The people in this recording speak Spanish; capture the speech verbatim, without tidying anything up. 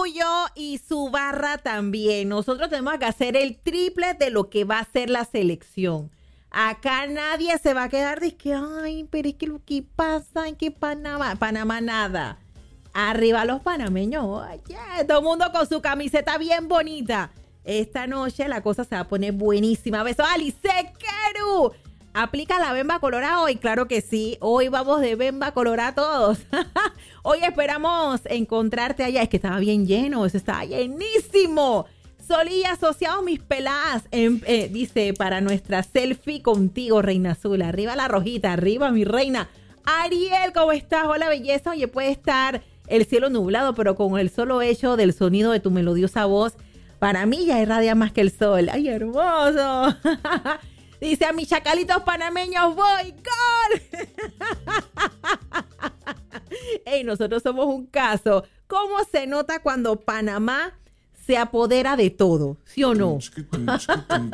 orgullo y su barra también. Nosotros tenemos que hacer el triple de lo que va a ser la selección. Acá nadie se va a quedar de que, ay, pero es que lo que pasa en que Panamá, Panamá nada. Arriba los panameños, oye, todo el mundo con su camiseta bien bonita. Esta noche la cosa se va a poner buenísima. Besos a Alice Queru. ¿Aplica la Bemba Colorada hoy? Claro que sí. Hoy vamos de Bemba Colorada todos. Hoy esperamos encontrarte allá. Es que estaba bien lleno, eso estaba llenísimo. Solía asociado mis peladas, en, eh, dice, para nuestra selfie contigo, Reina Azul. Arriba la rojita, arriba mi reina. Ariel, ¿cómo estás? Hola, belleza. Oye, puede estar el cielo nublado, pero con el solo hecho del sonido de tu melodiosa voz, para mí ya irradia más que el sol. ¡Ay, hermoso! Dice, a mis chacalitos panameños voy, ¡gol! Ey, nosotros somos un caso. ¿Cómo se nota cuando Panamá se apodera de todo? ¿Sí o no?